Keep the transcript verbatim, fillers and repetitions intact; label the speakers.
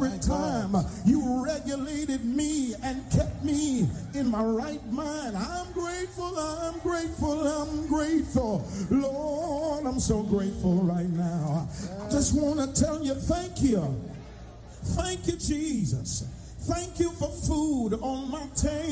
Speaker 1: every time you regulated me and kept me in my right mind. I'm grateful, I'm grateful, I'm grateful. Lord, I'm so grateful right now. I just want to tell you thank you. Thank you, Jesus. Thank you for food on my table.